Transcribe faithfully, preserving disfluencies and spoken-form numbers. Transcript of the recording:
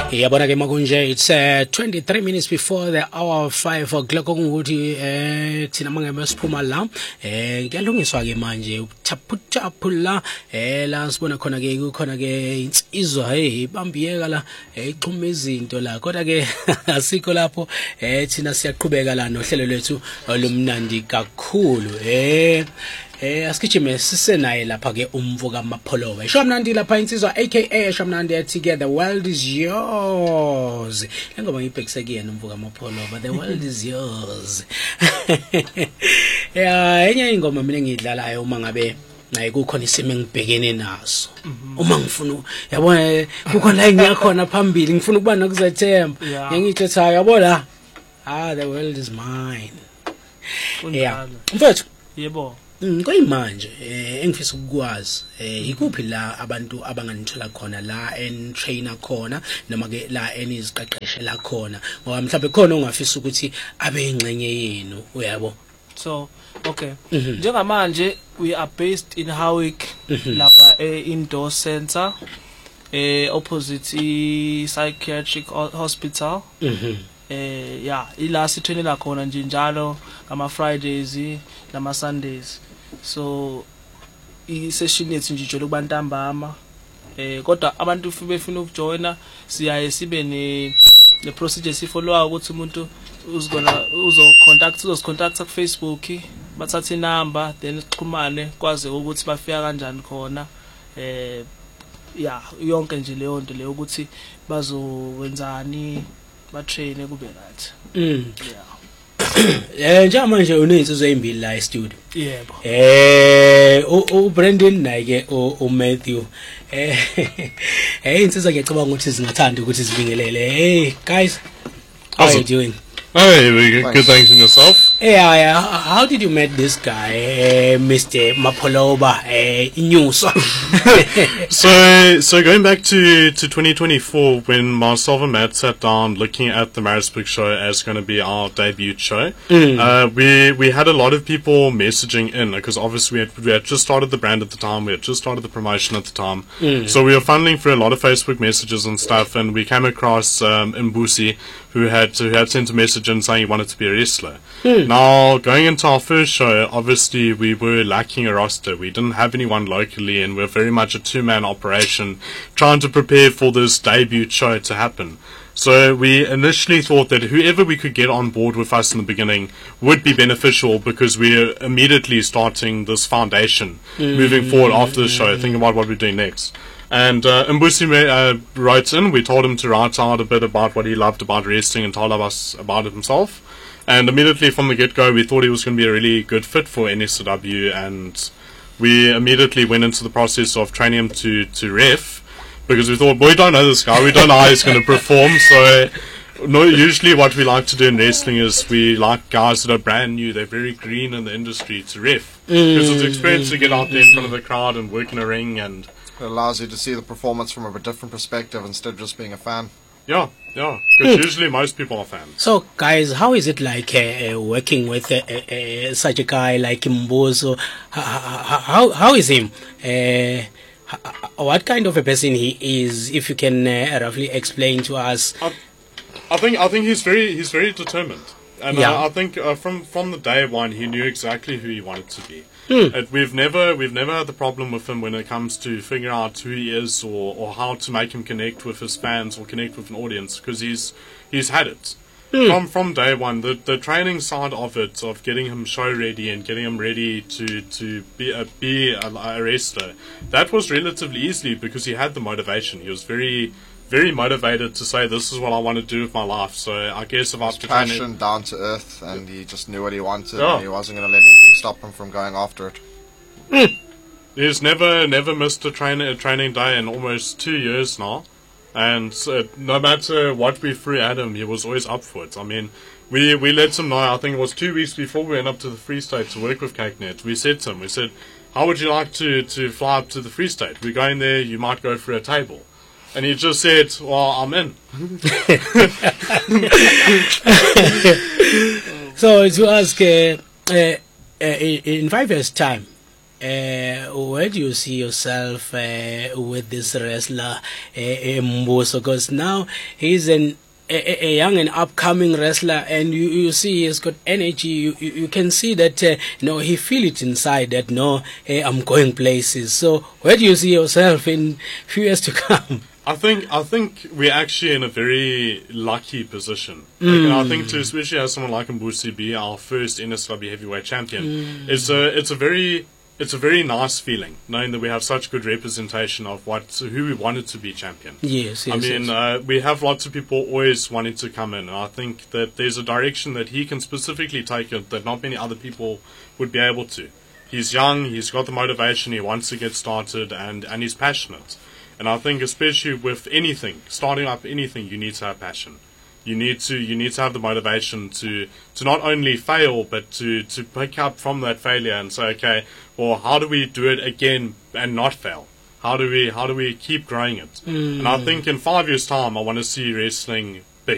Yabona ke makunje, it's uh, twenty-three minutes before the hour of five o'clock ukuthi eh thina mangebe siphuma la eh kuyalungiswa ke manje ukuthaphuthaphu la eh la sibona khona ke kukhona ke insizwa hey ibambiyeka la ixhuma izinto la kodwa ke asikho lapho eh thina siyaqhubeka la nohlelo lwethu olumnandi kakhulu eh Eh asikijime sisenaye lapha ke umvuka Mapholoba. Shomnandi lapha insizwa aka Shomnandi ethi ke the world is yours. Lengoba ngibhekise kuyena umvuka Mapholoba, the world is yours. Yeah, enye ingoma mina ngidlalayo uma ngabe naye kukhona isimo engibhekene naso. Uma ngifuna yabona kukhona la ngiyakhona phambili ngifuna ukuba nokuzethemba. Ngiyithi cha yabona ah the world is mine. Yeah. Mfethu yebo Ngoyimanje eh engifisa ukukwazi eh ikuphi la abantu abanganithola khona la en trainer khona noma ke la eniziqeqeshela khona ngoba mhlawumbe khona ongafisa ukuthi abe ingcenye yenu uyabo. So okay njengamanje we are based in Howick lapha e indoor center eh opposite i psychiatric hospital. Eh yeah ila sithenela khona nje njalo ngama Fridays nama Sundays. So I session yethu nje jolo kubantambama eh kodwa abantu befuna ukujoina siyaye sibe ne ne procedure sifollowa ukuthi umuntu uzigona uzo contact uzo contact ku Facebook bathatha inamba then sixhumane kwaze ukuthi bafika kanjani khona eh yeah yonke nje leyo nto leyo ukuthi bazowenzani ba train kube right. Mm yeah. Eh njengamanje unezinsizwa ezimbili la e-studio. Yebo. Eh u Brandon naye u Matthew. Eh eh insizwa ngiyacabanga ukuthi zingathanda ukuthi zibingelele. Hey guys. How are you doing? Hey, very good. Good, thanks, and yourself? Yeah, yeah. How did you meet this guy, uh, Mister Mapholoba, uh, Inyuso? so, so going back to, to twenty twenty-four, when myself and Matt sat down looking at the Maritzburg show as going to be our debut show, mm. uh, we we had a lot of people messaging in because obviously we had, we had just started the brand at the time, we had just started the promotion at the time, mm. so we were funneling through a lot of Facebook messages and stuff, and we came across um, Mbusi, who had who had sent a message and saying he wanted to be a wrestler. Hmm. Now, going into our first show, obviously we were lacking a roster. We didn't have anyone locally, and we're very much a two-man operation trying to prepare for this debut show to happen. So we initially thought that whoever we could get on board with us in the beginning would be beneficial because we're immediately starting this foundation mm. moving forward after the show, thinking about what we're doing next. And uh, Mbusi uh, wrote in, we told him to write out a bit about what he loved about wrestling and told us about it himself. And immediately from the get-go, we thought he was going to be a really good fit for N S O W, and we immediately went into the process of training him to, to ref, because we thought, well, we don't know this guy, we don't know how he's going to perform, so no, usually what we like to do in wrestling is we like guys that are brand new, they're very green in the industry to ref, because it's experience to get out there in front of the crowd and work in a ring, and it allows you to see the performance from a different perspective instead of just being a fan. Yeah, yeah, because usually most people are fans. So, guys, how is it like uh, uh, working with uh, uh, such a guy like Mboso? How, how, how is him? Uh, what kind of a person he is, if you can uh, roughly explain to us? I, I think I think he's very he's very determined, and yeah. I, I think uh, from from the day one he knew exactly who he wanted to be. Hmm. Uh, we've never we've never had the problem with him when it comes to figuring out who he is or, or how to make him connect with his fans or connect with an audience, because he's he's had it hmm. from from day one. The the training side of it, of getting him show ready and getting him ready to to be a be a, a wrestler, that was relatively easily because he had the motivation. He was very very motivated to say, this is what I want to do with my life. So I guess if I have to passion, train him, down to earth, and he just knew what he wanted, yeah. and he wasn't going to let anything stop him from going after it. Mm. He's never never missed a, train, a training day in almost two years now, and uh, no matter what we threw at him, he was always up for it. I mean, we we let him know, I think it was two weeks before we went up to the Free State to work with CakeNet, we said to him, we said, how would you like to, to fly up to the Free State? We're going there, you might go for a table. And he just said, well, I'm in. So to ask, uh, uh, uh, in five years' time, uh, where do you see yourself uh, with this wrestler, uh, uh, Mbuso? Because now he's an A, a young and upcoming wrestler, and you, you see he's got energy. You, you, you can see that uh, you know, he feel it inside that no, hey, I'm going places. So where do you see yourself in few years to come? I think I think we're actually in a very lucky position. Mm. Like, and I think to especially have someone like Mbuso be our first N S W heavyweight champion, Mm. it's a it's a very it's a very nice feeling knowing that we have such good representation of what who we wanted to be champion. Yes, yes. I mean, yes. uh, we have lots of people always wanting to come in, and I think that there's a direction that he can specifically take it that not many other people would be able to. He's young, he's got the motivation, he wants to get started, and, and he's passionate. And I think especially with anything, starting up anything, you need to have passion. You need to you need to have the motivation to, to not only fail, but to, to pick up from that failure and say, okay, well, how do we do it again and not fail? How do we how do we keep growing it? Mm. And I think in five years' time, I want to see wrestling